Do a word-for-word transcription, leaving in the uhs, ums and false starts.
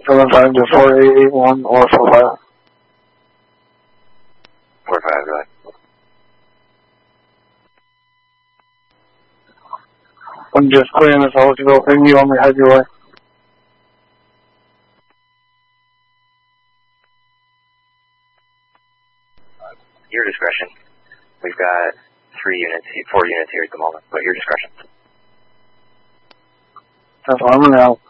seven five to four eight eight one or four five. four five, go ahead. I'm just clearing this eligible thing. You want me to head your way? Your discretion. We've got three units, four units here at the moment, but your discretion. That's what I'm going to know.